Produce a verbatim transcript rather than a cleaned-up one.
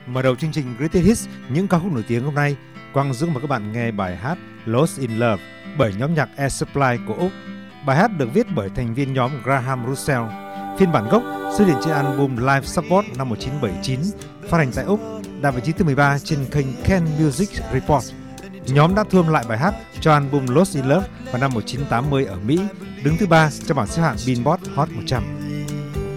Mở đầu chương trình Greatest Hits, những ca khúc nổi tiếng hôm nay, Quang Dũng mời các bạn nghe bài hát Lost in Love bởi nhóm nhạc Air Supply của Úc. Bài hát được viết bởi thành viên nhóm Graham Russell. Phiên bản gốc xuất hiện trên album Live Support năm một nghìn chín trăm bảy mươi chín, phát hành tại Úc, đạt vị trí thứ mười ba trên kênh Ken Music Report. Nhóm đã thu âm lại bài hát cho album Lost in Love vào năm một nghìn chín trăm tám mươi ở Mỹ, đứng thứ ba trong bảng xếp hạng Billboard Hot một trăm.